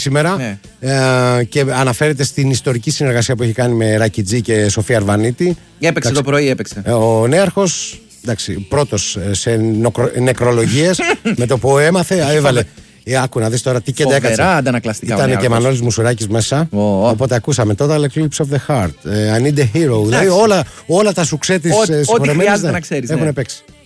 σήμερα. Ναι. Και αναφέρεται στην ιστορική συνεργασία που έχει κάνει με Ράκη Τζι και Σοφία Αρβανίτη. Έπαιξε το πρωί, έπαιξε. Ο νέαρχος, πρώτος σε νεκρολογίες, με το που έμαθε, έβαλε. Άκου να δεις τώρα τι κέντα έκατσε. Φοβερά αντανακλαστικά. Ήταν και Μανώλης Μουσουράκης μέσα. Οπότε ακούσαμε τώρα Eclipse of the Heart, I Need a Hero. Δηλαδή όλα τα σουξέ της ό,τι χρειάζεται να ξέρεις. έχουν παίξει.